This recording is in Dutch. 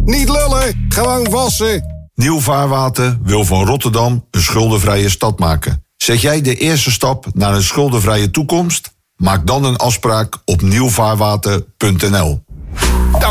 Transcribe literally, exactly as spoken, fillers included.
Niet lullen, gewoon wassen. Nieuw Vaarwater wil van Rotterdam een schuldenvrije stad maken. Zet jij de eerste stap naar een schuldenvrije toekomst? Maak dan een afspraak op nieuw vaarwater punt n l.